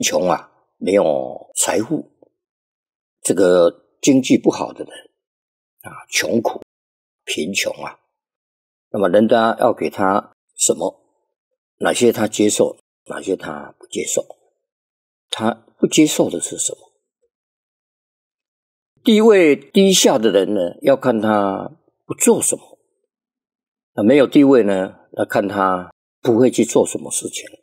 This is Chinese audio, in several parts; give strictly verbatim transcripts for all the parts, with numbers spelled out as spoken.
穷啊，没有财富，这个经济不好的人啊，穷苦贫穷啊，那么人家要给他什么，哪些他接受，哪些他不接受，他不接受的是什么？地位低下的人呢，要看他不做什么，那没有地位呢，要看他不会去做什么事情。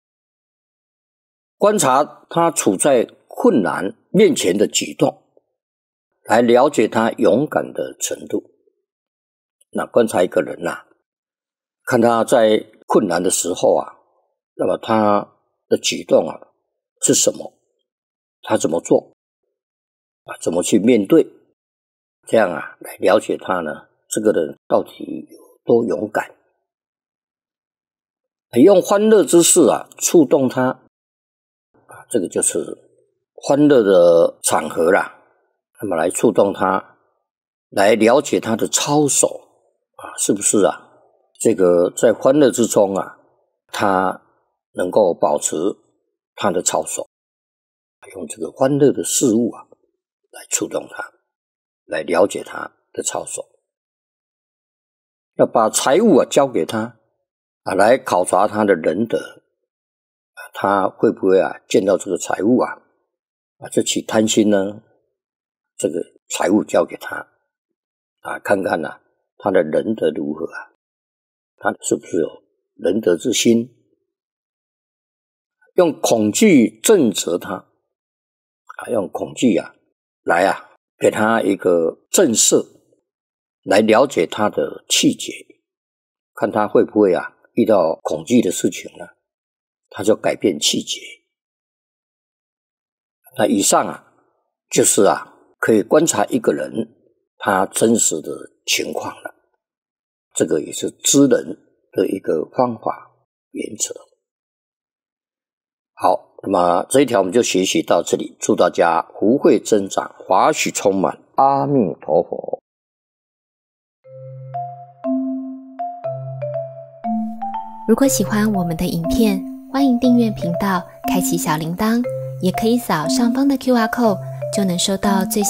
观察他处在困难面前的举动，来了解他勇敢的程度。那观察一个人啊，看他在困难的时候啊，那么他的举动啊是什么？他怎么做？啊，怎么去面对？这样啊，来了解他呢，这个人到底有多勇敢？用欢乐之事啊，触动他啊，这个就是欢乐的场合啦。那么来触动他，来了解他的操守啊，是不是啊？这个在欢乐之中啊，他能够保持他的操守，用这个欢乐的事物啊，来触动他，来了解他的操守。要把财物啊交给他啊，来考察他的仁德啊，他会不会啊见到这个财物啊啊就起贪心呢？这个财物交给他啊，看看啊他的仁德如何啊，他是不是有仁德之心？用恐惧震慑他啊，用恐惧啊来啊给他一个震慑，来了解他的气节，看他会不会啊遇到恐惧的事情呢，他就改变气节。那以上啊就是啊可以观察一个人他真实的情况了，这个也是知人的一个方法原则。好，那么这一条我们就学习到这里，祝大家福慧增长，华喜充满，阿弥陀佛。 如果喜欢我们的影片，欢迎订阅频道，开启小铃铛，也可以扫上方的 Q R code， 就能收到最新